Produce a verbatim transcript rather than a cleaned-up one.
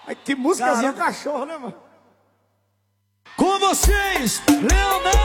Ai, que músicazinha cachorro, né, mano? Com vocês, Leonardo!